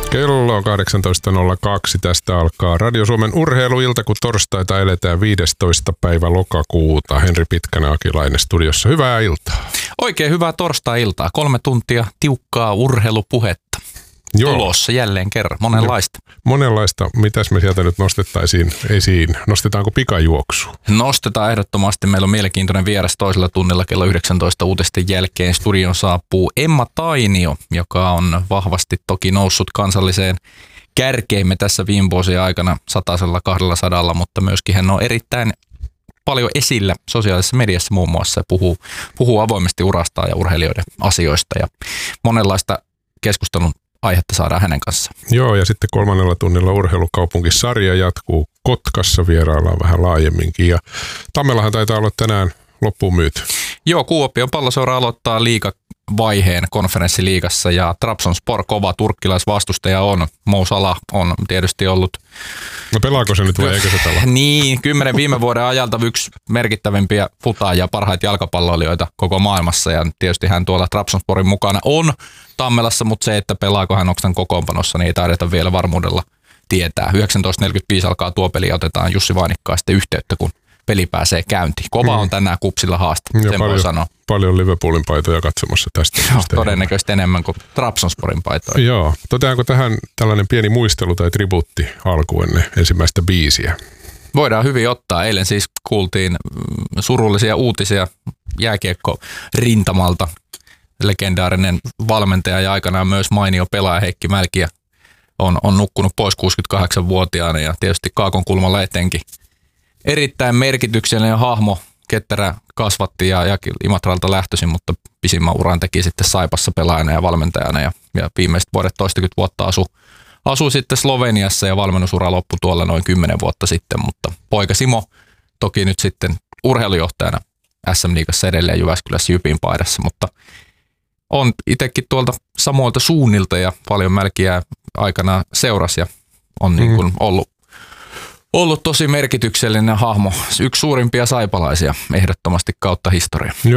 Kello on 18.02. Tästä alkaa Radio Suomen urheiluilta, kun torstaita eletään 15. päivä lokakuuta. Henri Pitkänen, Akilainen studiossa. Hyvää iltaa. Oikein hyvää torstai-iltaa. 3 tuntia tiukkaa urheilupuhetta. Joo. Tulossa jälleen kerran. Monenlaista. Monenlaista. Mitäs me sieltä nyt nostettaisiin esiin? Nostetaanko pikajuoksu? Nostetaan ehdottomasti. Meillä on mielenkiintoinen vieras toisella tunnilla kello 19 uutisten jälkeen. Studion saapuu Emma Tainio, joka on vahvasti toki noussut kansalliseen kärkeemme tässä viime vuosien aikana 100-200, mutta myöskin hän on erittäin paljon esillä sosiaalisessa mediassa muun muassa ja puhuu avoimesti urastaan ja urheilijoiden asioista ja monenlaista keskustelun aihetta saadaan hänen kanssaan. Joo, ja sitten 3. tunnilla urheilukaupunkisarja jatkuu Kotkassa, vieraillaan vähän laajemminkin. Ja Tammellahan taitaa olla tänään loppuun myyty. Joo, Kuopion Palloseura aloittaa liigavaiheen konferenssiliigassa ja Trabzonspor kova turkkilaisvastustaja on. Mo Salah on tietysti ollut. No pelaako se nyt vai eikö se pelaa? Niin, 10 viime vuoden ajalta yksi merkittävimpiä futaajia, parhaita jalkapalloilijoita koko maailmassa ja tietysti hän tuolla Trabzonsporin mukana on Tammelassa, mutta se, että pelaako hän onko kokoonpanossa, niin ei taideta vielä varmuudella tietää. 19.45 alkaa tuo peli ja otetaan Jussi Vainikkaa sitten yhteyttä, kun peli pääsee käyntiin. Kova on tänään Kupsilla haaste, sen voi sanoa. Paljon Liverpoolin paitoja katsomassa tästä. Joo, todennäköisesti enemmän kuin Trabzonsporin paitoja. Joo, toteanko tähän tällainen pieni muistelu tai tribuutti alkuun ennen ensimmäistä biisiä? Voidaan hyvin ottaa. Eilen siis kuultiin surullisia uutisia jääkiekko-rintamalta. Legendaarinen valmentaja ja aikanaan myös mainio pelaaja Heikki Mälkiä on nukkunut pois 68-vuotiaana ja tietysti Kaakon kulmalla etenkin. Erittäin merkityksellinen hahmo, ketterä kasvatti ja Imatralta lähtöisin, mutta pisimmän uran teki sitten Saipassa pelaajana ja valmentajana ja viimeiset vuodet toistakymmentä vuotta asui sitten Sloveniassa ja valmennusura loppui tuolla noin 10 vuotta sitten, mutta poika Simo toki nyt sitten urheilujohtajana SM-liigassa edelleen Jyväskylässä Jypin paidassa, mutta on itsekin tuolta samoilta suunnilta ja paljon Mälkiä aikana seurasi ja on niin kuin ollut tosi merkityksellinen hahmo. Yksi suurimpia saipalaisia ehdottomasti kautta historia.